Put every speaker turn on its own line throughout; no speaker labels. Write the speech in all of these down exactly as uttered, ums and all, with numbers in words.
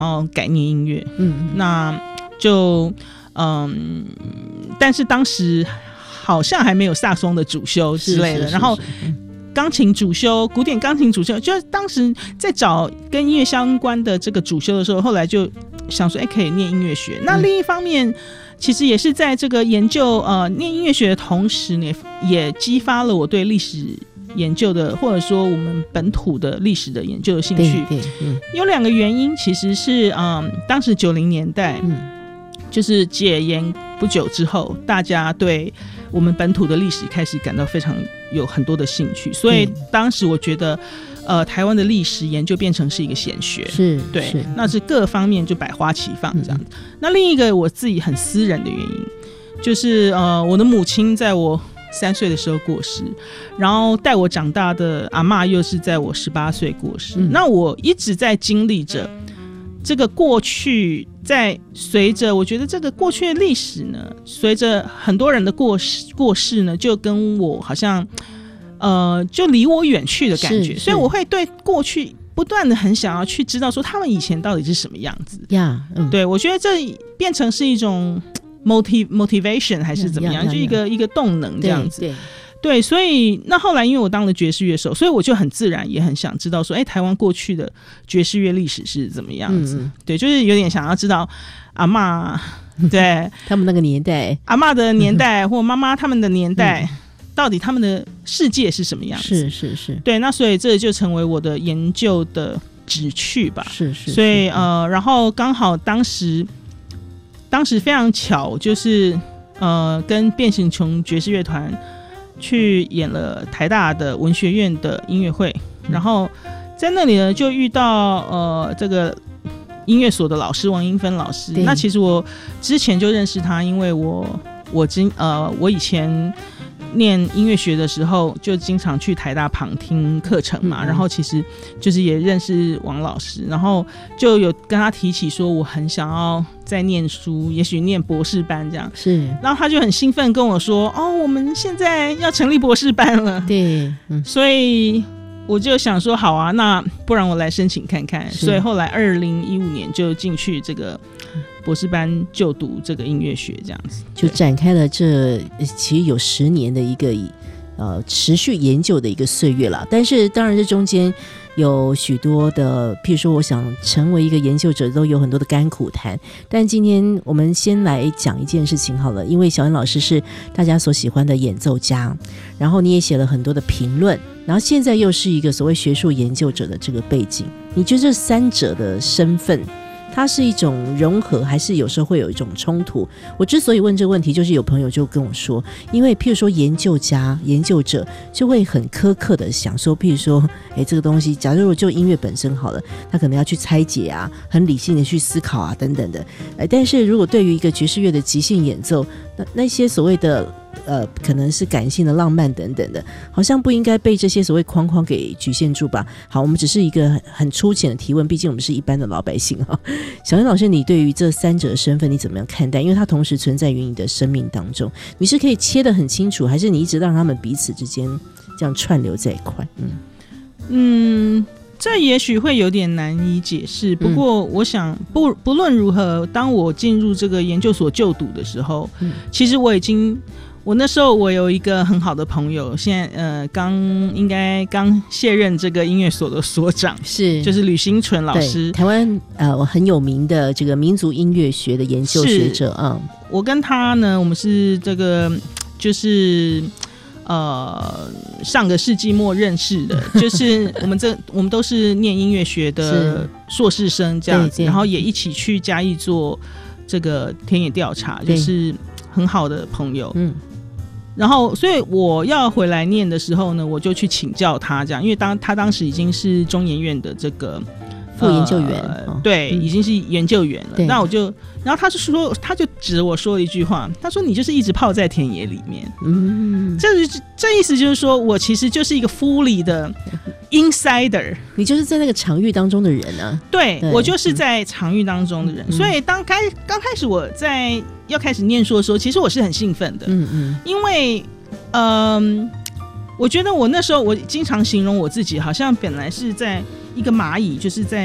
要改念音乐，嗯，那就嗯，但是当时好像还没有萨松的主修之类的，是是是是，然后钢琴主修，古典钢琴主修，就是当时在找跟音乐相关的这个主修的时候，后来就想说，哎，可以念音乐学。那另一方面，其实也是在这个研究呃念音乐学的同时呢，也激发了我对历史研究的，或者说我们本土的历史的研究的兴趣。
对对，嗯，
有两个原因，其实是嗯，当时九零年代，嗯，就是解严不久之后，大家对我们本土的历史开始感到非常有很多的兴趣，所以当时我觉得，呃，台湾的历史研究变成是一个显学，
是，
对，
是
那是各方面就百花齐放这样子。嗯、那另一个我自己很私人的原因，就是呃，我的母亲在我三岁的时候过世，然后带我长大的阿嬷又是在我十八岁过世、嗯，那我一直在经历着这个过去，在随着我觉得这个过去的历史呢，随着很多人的过世过世呢，就跟我好像呃就离我远去的感觉，所以我会对过去不断的很想要去知道说他们以前到底是什么样子呀、yeah, 嗯。对，我觉得这变成是一种 motiv motivation 还是怎么样， yeah, yeah, yeah, 就一个一个动能这样子。对。对对，所以那后来因为我当了爵士乐手，所以我就很自然也很想知道说，哎，台湾过去的爵士乐历史是怎么样子、嗯、对，就是有点想要知道阿嬷对
他们那个年代，
阿嬷的年代或妈妈他们的年代、嗯、到底他们的世界是什么样子，
是是是，
对，那所以这就成为我的研究的旨趣吧，
是 是, 是，
所以呃，然后刚好当时当时非常巧，就是呃跟变形虫爵士乐团去演了台大的文学院的音乐会，然后在那里呢就遇到呃这个音乐所的老师王英芬老师。那其实我之前就认识他，因为我我今呃我以前念音乐学的时候就经常去台大旁听课程嘛、嗯、然后其实就是也认识王老师，然后就有跟他提起说我很想要在念书，也许念博士班这样，是，然后他就很兴奋跟我说，哦，我们现在要成立博士班了，对、嗯、所以我就想说好啊，那不然我来申请看看，所以后来二零一五年就进去这个博士班就读这个音乐学，这样子
就展开了这其实有十年的一个呃持续研究的一个岁月了。但是当然这中间有许多的，譬如说我想成为一个研究者都有很多的甘苦谈，但今天我们先来讲一件事情好了，因为小恩老师是大家所喜欢的演奏家，然后你也写了很多的评论，然后现在又是一个所谓学术研究者的这个背景，你觉得这三者的身份它是一种融合，还是有时候会有一种冲突？我之所以问这个问题，就是有朋友就跟我说，因为譬如说研究家研究者就会很苛刻的想说，譬如说诶这个东西假如就音乐本身好了，他可能要去拆解啊，很理性的去思考啊等等的，诶但是如果对于一个爵士乐的即兴演奏，那那些所谓的呃，可能是感性的浪漫等等的，好像不应该被这些所谓框框给局限住吧。好，我们只是一个 很, 很粗浅的提问，毕竟我们是一般的老百姓哈。小恩老师，你对于这三者的身份你怎么样看待？因为它同时存在于你的生命当中，你是可以切得很清楚，还是你一直让他们彼此之间这样串流在一块？嗯
嗯，这也许会有点难以解释，不过我想不不论如何，当我进入这个研究所就读的时候、嗯、其实我已经我那时候我有一个很好的朋友，现在呃刚应该刚卸任这个音乐所的所长，是就是吕新纯老师，
台湾呃很有名的这个民族音乐学的研究学者啊、嗯。
我跟他呢，我们是这个就是呃上个世纪末认识的，就是我们这我们都是念音乐学的硕士生这样子，然后也一起去嘉义做这个田野调查，就是很好的朋友。嗯。然后所以我要回来念的时候呢，我就去请教他这样，因为当他当时已经是中研院的这个
副研究员、
呃、对、嗯、已经是研究员了。那我就然后他就说他就指着我说了一句话，他说你就是一直泡在田野里面。嗯，这这意思就是说我其实就是一个 fully 的 insider，
你就是在那个场域当中的人啊。
对, 对我就是在场域当中的人、嗯、所以当开刚开始我在要开始念书的时候，其实我是很兴奋的。嗯嗯，因为嗯、呃，我觉得我那时候我经常形容我自己好像本来是在一个蚂蚁，就是在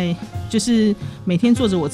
就是每天做着我自